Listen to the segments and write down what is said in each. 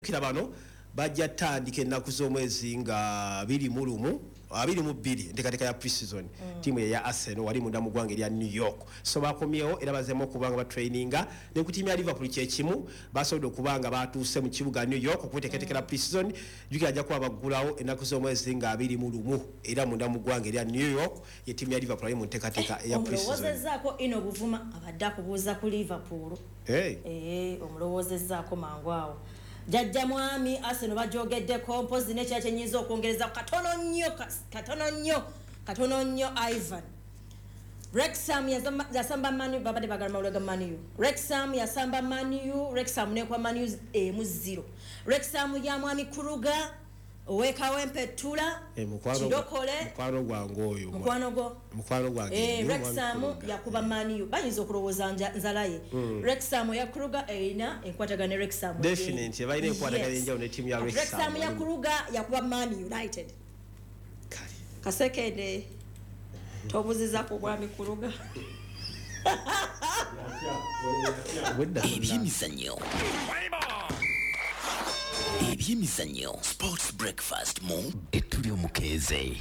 kila bano bajja tandika ennaku z'omwezi nga 22 ndekateeka ya pre-season timu ya Arsenal wali munda mu ggwanga erya New York so bakomyewo era bazemu okubanga batraininga ne ku timu ya Liverpool kyekimu basobodde okubanga batuuse mu kibuga New York okuteekateekera pre-season jukira ajja kuba baggulawo ennaku z'omwezi nga 21 era munda mu ggwanga erya New York ye timu ya Liverpool ali mu nteekateeka ya pre-season. Omulowoozezaako ino buvuma abadde akubuuza ku Liverpool. Omulowoozezaako mangu awo. Jajja mwami Arsenal bajogeddeko mpozi nekya kyenyiza okwongereza katono nnyo Ivan. Wrexham yasamba Manu babade bagala mawulega Manu. Wrexham yasamba Manu, Wrexham nekwa Manu mu 0. Wrexham ya mwami Kuruga oweka wempetula kidokole mukwano gwange oyo mukwano gwange Wrexham yakuba Manu bayinza okulowooza nzalaye Wrexham yakuruga erina enkwatagana Wrexham definitely bayina enkwatagana enjawulo ne timu ya Wrexham yakuruga yakuba Man United kasekede tobuziza ku bwami kuruga Ebyemizannyo Sports Breakfast mu etuli omukeze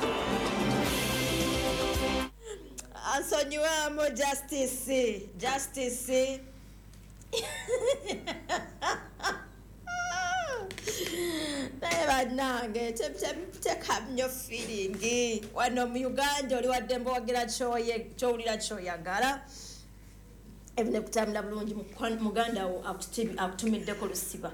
asonyiwamo Justice banange tekamnyo feeling wano mu Uganda oli wadde mboogera kyowulira kyoyagala ebine kutambula bulungi muganda wo akutumiddeko lusiba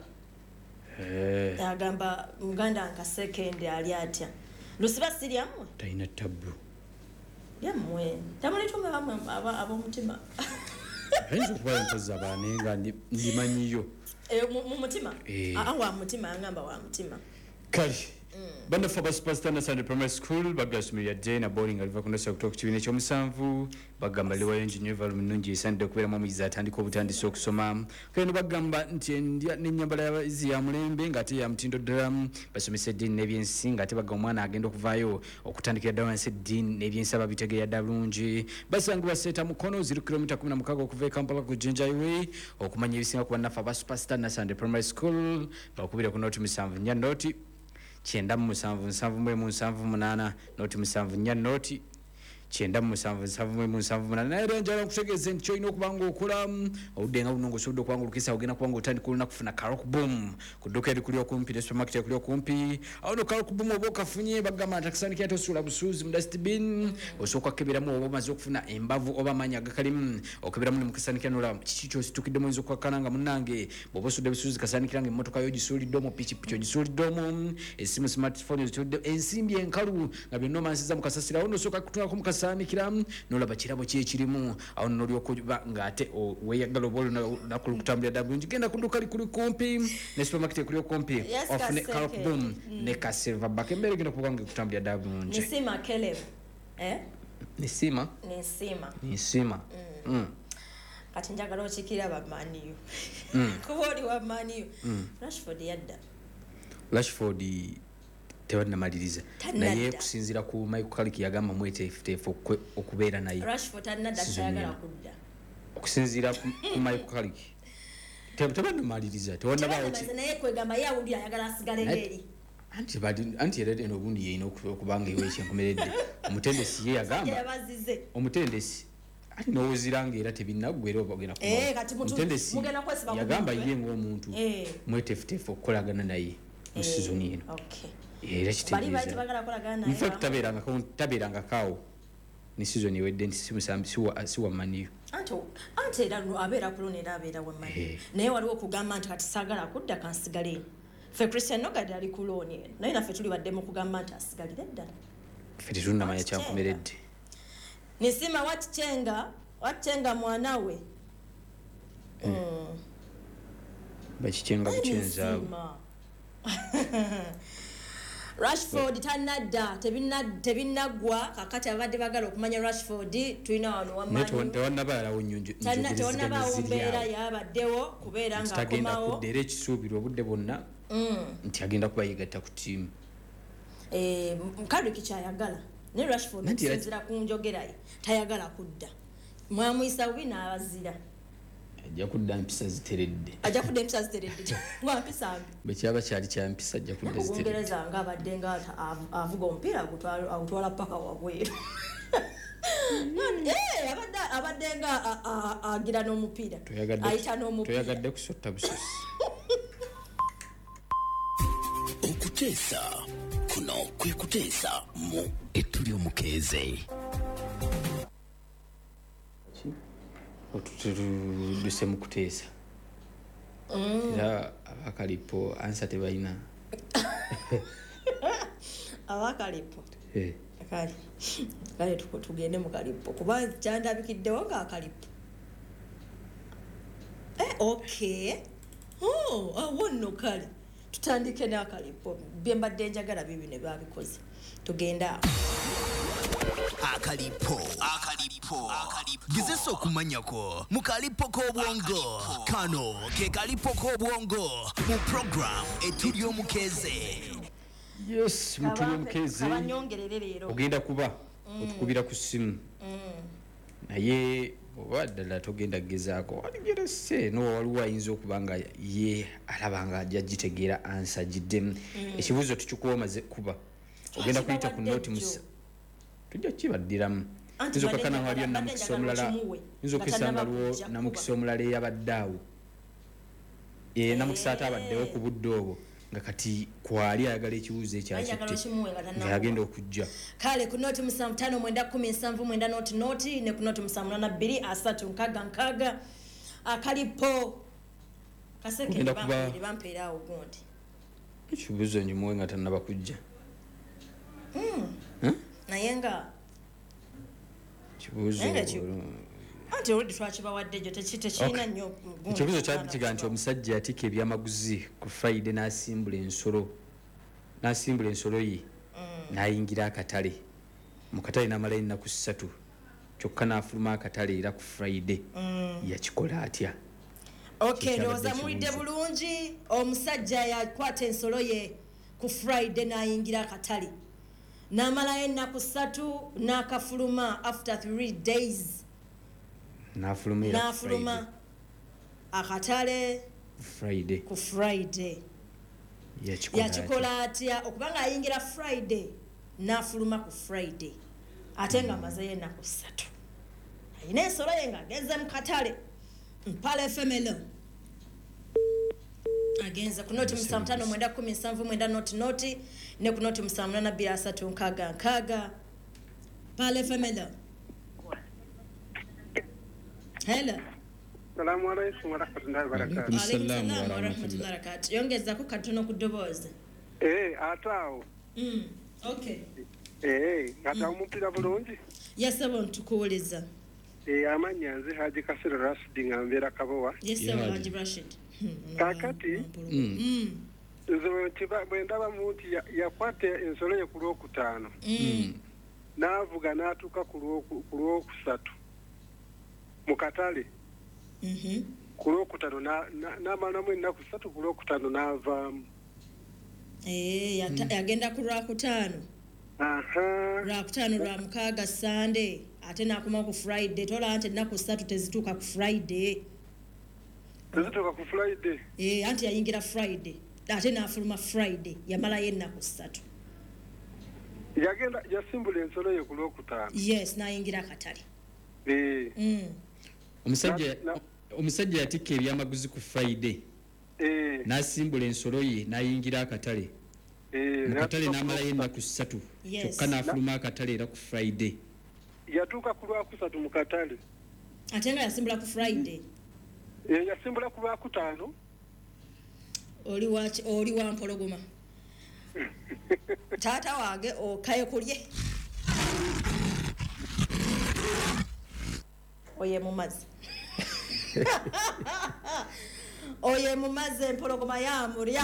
agamba muganda nka second ali atya lusiba siriamwe taina tabu yamwe tamuletume bamwe ab'omutima henzo kuba ntoza bane nga ndimanyiyo mu mutima wa mutima angamba wa mutima kali banda for superstar na Sunday Primary School bagasumira Jane bowling aliva kunasa kutoka kibine kyo musanvu bagamba lewa engineer valumnungi Sunday kubera mu miza atandika obutandisa okusoma kene bagamba nti ndya n'enyambala y'abayizi ya mulembe ngate ya mtindo drum basomese din nebyensi ngate bagamba omwana agenda okuvayo okutandikira dance din nebyensi ababitegeya dalungi basangu baseta mukono 0 km 16 okuva Kampala ku Jinja Highway okumanya ebisinga kuba nafa superstar na Sunday Primary School bakubira ku noti musanvu nya noti Chenda musanvu nsanvu mwe musanvu munana noti musanvu nya noti chenda musanvu nsanvu mwe musanvu munana naye njala kutegeze nti choino kubanga okola odenga unongo sodo kwangu lukisa ogena kwangu utandi kulina kufuna Karok Boom kudoka eri kuli okumpi ne supermarket ya kuli okumpi awo Karok Boom oboka funye bagama atakisanika atosula busuzi mu dustbin osoka keberamu obomaze okufuna embavu obamanya gakalimu okeberamu mu kasanika nola kichicho situkide mwenzo kwa kananga munange bobosude busuzi kasanikiranga emotoka yo gisuli domo pichi gisuli domo esimu smartphone zitude ensimbi enkalu ngabino mansiza mukasasira ono soka kutuna ku sanikira nola bakirabo kyekirimu awo nolyo kuba ngate weyagalo bolo na kulukutambira dabunji genda kunduka kuli kumpi ne supermarket kuli kumpi ofune Karok Boom ne ka silver back mbere genda kubange kutambira dabunji nisima keleb nisima kati njagala okikira ba Maniyo kuboli wa Maniyo Rashford tewana maliriza naye kusinzira ku Michael Carrick yagamba mwetefu okubeera naye Rashford tanada kyagala kudda okusinzira ku Michael Carrick tewana maliriza tewana bawo naye kwegamba yawuli ayagala asigale ngeri anti era eno obundi yeyina okubanga iwe kyenkomeredde omutendesi ye yagamba omutendesi ati nowoziranga era tebinaggwera obagenda omutendesi yagamba ye ng'omuntu mwetefutefu okukolagana naye mu season eno era kitegeeza in fact tabeeranga kawo ne season ewedde nti siwa Maniyo anti era abeera kulona era abeera wa Maniyo naye waliwo okugamba nti kati saagala kudda kansigale ffe Christian Nogard ali kuloni naye naffe tuli baddemu okugamba nti asigalire ddala ffe tetunnamanya kyankomeredde nisima watchenga mwanawe bakicyenga bukyenzaawe Rashford tanadda tebinagwa kakati abadde bagala okumanya Rashford tulina wano wamani tewannabalawo nnyonjo tewannabaawo mbeera yabaddewo kubeera nga tagenda kuddera ekisuubirwa obudde bwonna nti agenda kubayigatta ku ttiimu Carrick kyayagala ne Rashford nsinzira ku njogera ye tayagala kudda mwamuyisa bubi n'abazira ajja kudda mpisa ziteredde ajja kudda mpisa ziteredde ngwa mpisa bwe kyaba kyali kya mpisa ajja kudda ziteredde Obungereza nga abadde nga avuga omupiira agutwala paka wabweru abadde nga agira n'omupiira ayita n'omupiira toyagadde kusotta busosi okuteesa kuno kwe kuteesa mu ettuli omukeeze otutuduse mu kuteesa era abakalipo ansa tebalina abakalipo kale tugende mu kalipo kuba kyandabikiddewo ng'akalipo okay awo nno kale tutandike n'akalipo bye mbadde njagala bibi ne babikoze tugenda akalipo gezesa okumanyako mu kalipo k'obwongo kano ke kalipo k'obwongo mu program ettuli omukeeze yes mutuli omukeeze kabanyongerere leero ogenda kuba otukubira ku ssimu naye oba ddala togenda kugezaako aligerese nowa waliwo ayinza okuba nga ye alaba nga ajja gitegeera ansa giddemu ekibuuzo tukikuwa omaze kuba ogenda kuyita ku noti musa tujja kukibaddiramu nza okakkana nga waliyo namukisa omulala nza okwisanga waliwo namukisa omulala eyabadde awo namukisa ate abaddewo ku budde obwo nga kati kwali ayagala ekibuuzo ekyakitte nga yagenda okujja kale ku noti 55 noti ne ku noti 82 akalipo kasekende bampeera awo gundi ekibuuzo njimuwe nga tannaba kujja naye nga kibuuzo anti olwedde twakibawadde gyo tekirina nnyo ekibuuzo kyatiga nti omusajja yatika ebyamaguzi ku Friday n'asimbula ensolo ye n'ayingira akatale mu katale n'amalayo ennaku 3 kyokka n'afuluma akatale era ku Friday yakikola atya okay ndowooza muwulidde bulungi omusajja yakwata ensolo ye ku Friday n'ayingira akatale n'amalayo ennaku 3 n'akafuluma after 3 days n'afuluma akatale ku Friday yakikola atya okubanga ayingira Friday n'afuluma ku Friday ate nga amazeyo ennaku 3 ayina ensolo ye ng'agenze mu katale mpale femelo agenze ku noti 55 noti ne ku noti 82 pale femelo hello salamu alaykum wa rahmatullahi wa barakatuh alaykum salaam wa rahmatullahi wa barakatuh yongezako katono ku ddoboozi ataawo okay ata omupiira bulungi yasaba ntukuwuliza amannya nze Haji Kasero Rashid nga mbeera Kabowa yasaba Haji Rashid kakati nze bwe ndabamu nti yakwata ensolo ye ku Lwokutaano n'avuga n'atuuka ku Lwokusatu mu katale ku Lwokutaano n'amalamu ennaku 3 ku Lwokutaano n'avaamu yagenda ku Lwakutaano Lwakutaano Lwamukaaga Sunday ate n'akoma ku Friday tola nti ennaku 3 tezituuka ku Friday anti yayingira Friday ate n'afuluma Friday yamalayo ennaku 3 yagenda yasimbula ensolo ye ku Lwokutaano yes n'ayingira akatale omusajja yatikka ebyamaguzi ku Friday n'asimbula ensolo ye n'ayingira akatale mu katale n'amalayo ennaku 3 kyokka n'afuluma akatale era ku Friday yatuuka ku Lwakusatu mu katale ate nga yasimbula ku Friday yasimbula ku Lwakutaano oli wa mpologoma taata wange okaye kulye oye mumazi empologoma yamulya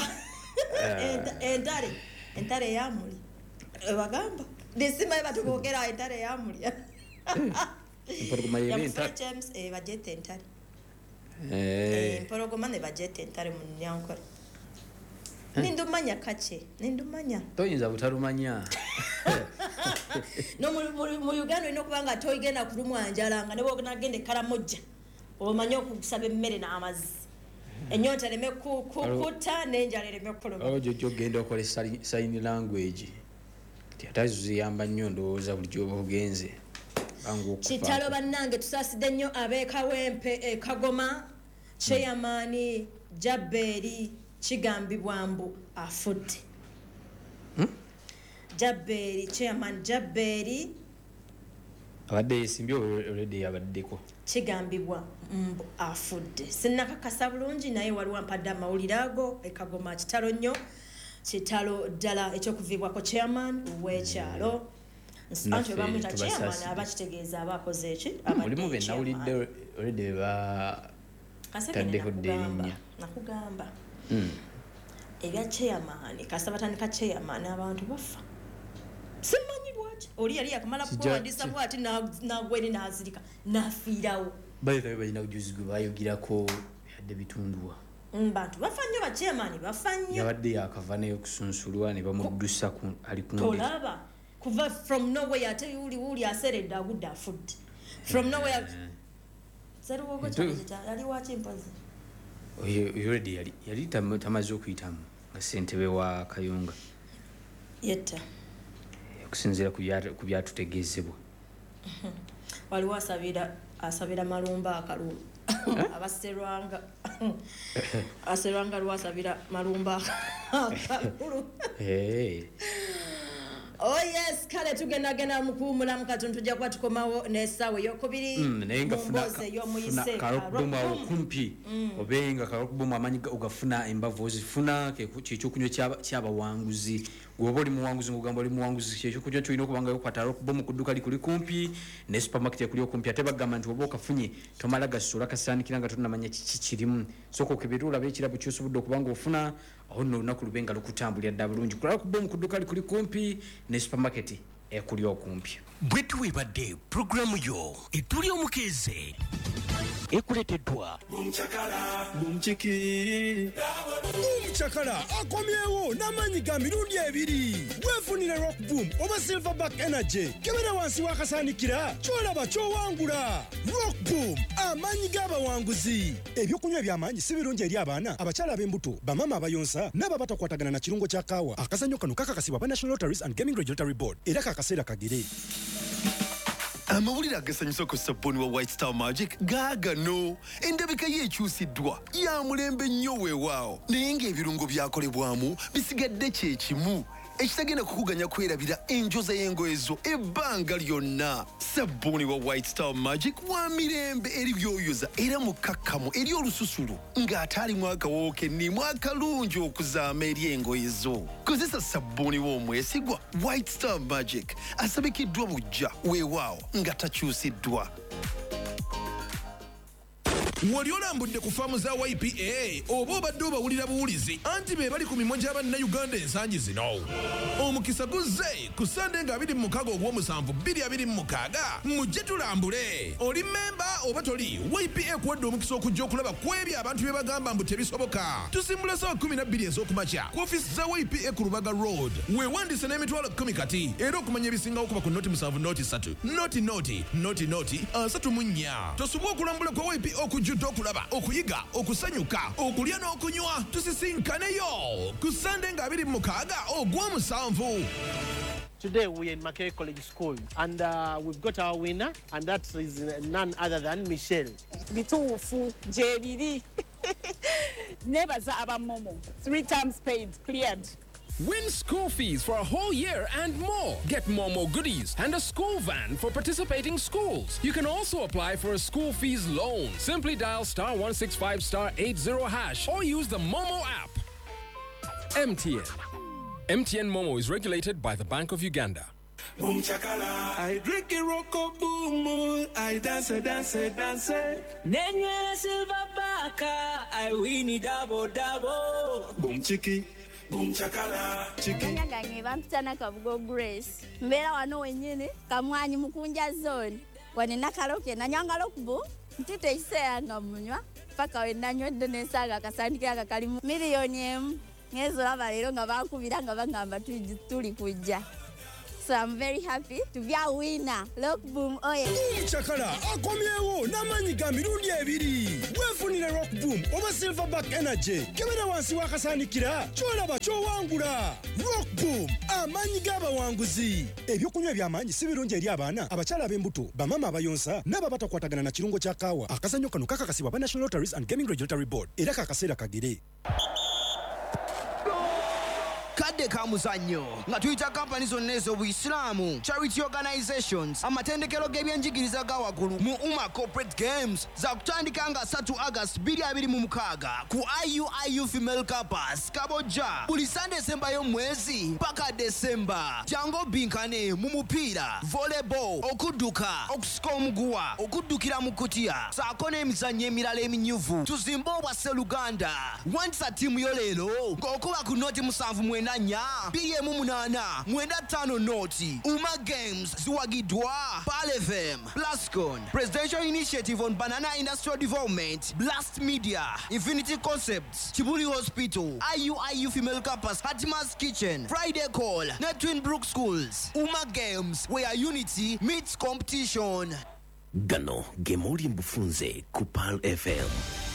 entare yamulya bagamba ndisimaye batugogera entare yamulya empologoma y'entare James bajete entare empologoma ne bajete entare mu Nyankole nindumanya kache nindumanya toyinza butalumanya no mu Uganda ino kubanga toyigenda kulumwa njala nga nebo nagende Karamoja omanyi okusaba emmere n'amazzi ennyonta ereme kukutta n'enjala ereme kuluma jojo ogenda okola sign language ataziyamba nnyo ndowooza buli gyoba ogenze kitalo bannange tusaasidde nnyo ab'ekawempe ekagoma chairman Jabberi kigambibwa mbu afudde Jabberi chairman Jabberi abadde yeesimbye already yabaddeko kigambibwa mbu afudde sinnakakasa bulungi naye waliwo ampadde amawulire ago ekagoma kitalo nnyo kitalo ddala ekyokuviibwako chairman w'ekyalo anti bamwita chairman abakitegeeza abakoze eki mulimu be nawulidde already taddeko dderinnya nakugamba ebya chairman kasita batandika chairman abantu bafa simanyi lwaki oli yali yakamala kuwandiisa bwati nagweri nazirika nafiirawo bayitawe balina kujuzi gwe bayogirako yadde bitundwa bantu bafa nnyo bachairman bafa nnyo yabadde yakava nayo kusunsulwa ne bamuddusa ali tolaba kuva from nowhere ate yuli aseredde agudde afudde from nowhere seruwogo yali wakimpozi already yali tamaze okuyitamu nga ssentebe wa Kayunga yetta okusinziira ku byatutegeezebwa waliwo asabira malumba akalulu aserwanga lwasabira malumba akalulu Oh yes, kale tugendagenda mukuwumula mu katuntu tujja kuba tukomawo n'essaawa ey'okubiri naye nga funa karokubomu awo kumpi obenga karokubomu amanyi ogafuna embavu ozifuna kyekyokunywa kyabawanguzi gwoba oli muwanguzi ngogamba oli muwanguzi kyekyokunywa kyolina okubanga yokwata karokubomu ku dduuka likuli kumpi ne supermarket ekuli okumpi ate bagamba nti oba okafunye tomala gasola kasaanikira nga tonamanya kiki kirimu sooka okebera olaba ekirabo kyosobodde okubanga ofuna aho nno olunaku lube nga lukutambulira dda bulungi kulala kubomu ku dduuka likuli kumpi ne supermarket ekuli okumpi bwe tuwebadde programu yo etuli omukeeze ekuleteddwa Omukyakala akomyewo n'amaanyi ga mirundi ebiri weefunire rock boom oba silverback energy kebera wansi w'akasaanikira kyolaba kyowangula rock boom amaanyi g'abawanguzi ebyokunywa eby'amaanyi si birungi eri abaana abakyala ab'embuto bamama abayonsa n'abo abatakwatagana na kirungo kya kaawa akazannyo kano kakakasibwa ba National Lotteries and Gaming Regulatory Board era kakaseera kagere amawulire agasanyusa ku sabbuuni wa White Star Magic gaagano endabika ye ekyusiddwa ya mulembe nnyo weewaawo naye ng'ebirungo byakolebwamu bisigadde kye kimu ekitagenda kukuganya kwerabira enjoza y'engoye zo ebbanga lyonna sabbuuni wa White Star Magic wa mirembe eri byoyoza era mukakkamu eri olususulu ng'ate alimu akawoowo kennimu akalungi okuzaama eri engoye zo kozesa sabbuuni w'omwesigwa White Star Magic asabikiddwa bujja weewaawo nga takyusiddwa wali olambudde ku faamu za YPA oba obadde obawulira buwulizi anti be bali ku mimwa gy'abannayuganda ensangi zino omukisa guzze ku Sande nga 26 ogw'omusanvu 2026 mujje tulambule oli memba oba toli YPA kuwadde omukisa okujja okulaba ku ebyo abantu bye bagamba mbu tebisoboka tusimbula ssaawa 12 ez'okumakya ku ofiisi za YPA ku Lubaga Road weewandise n'emitwalo 10 kati era okumanya ebisingawo kuba ku noti 7 noti 3 noti 34 tosubwa okulambula kwa YPA okujja okulaba okuyiga okusanyuka okulya n'okunywa tusisinkaneyo ku Sande nga 26 ogw'omusanvu. Today we are in Mackay College School and we've got our winner and that is none other than Michelle. Bituufu jebiri nebaza abamomo 3 times paid cleared. Win school fees for a whole year and more. Get Momo goodies and a school van for participating schools. You can also apply for a school fees loan. Simply dial *165 *80# or use the Momo app. MTN. MTN Momo is regulated by the Bank of Uganda. Boom chakala, I drink a rocko boom, I dance. Nenye silver baka, I win it double. Boom chiki. Gange bampitana Kabugo Grace mbera wano wenyine kamwanyi mukunja zone wane nakaloke nanyanga lokbu ntite iseyanga munywa paka we nanywedde nesaga kasandikira kalimu miliyoni emu ngezo laba lero nga bakubira nga bangamba tuli kujja So I'm very happy to be a winner. Rock Boom oye. Chakala akomyewo n'amanyi ga mirundi ebiri. Weefunire Rock Boom oba Silverback Energy. Kebera wansi wakasanikira kyolaba kyowangula. Rock Boom amanyi g'abawanguzi. Ebyokunywa eby'amaanyi si birungi eri abaana, abakyala ab'embuto, bamama abayonsa n'ababatakwatagana na kirungo kya kaawa. Akazannyo kano kakakasibwa ba National Lotteries and Gaming Regulatory Board era kakaseera kagere. kadde ka muzannyo nga tuyita kampani zonna ez'obuisiraamu, charity organizations, amatendekero g'ebyenjigiriza ga waggulu mu Umma Corporate Games za kutandika nga 3 August 2026 ku IUIU Female Campus Kabojja buli Sunday esembayo mwezi paka December. Jango binkane mu mupiira, volleyball, okudduka, okusika omuguwa, okuddukira mu kutiya, saako n'emizannyo emirala eminyuvu. Tuzimbe obwa Sseluganda. Wandisa ttiimu yo leero ng'okuba ku noti 7 BM8 5 noti. Umma Games ziwagiddwa Pal FM, Plascon, Presidential Initiative on Banana Industrial Development, Blast Media, Infinity Concepts, Kibuli Hospital, IUIU Female Campus, Hatima's Kitchen, Friday Call, na Twin Brook Schools. Umma Games, where unity meets competition. Gano gemuri mbufunze ku Pal FM.